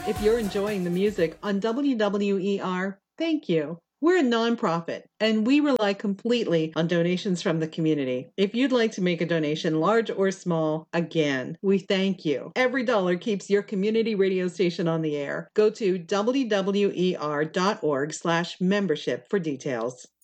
If you're enjoying the music on WWER, thank you. We're a nonprofit, and we rely completely on donations from the community. If you'd like to make a donation, large or small, again, we thank you. Every dollar keeps your community radio station on the air. Go to WWER.org/membership for details.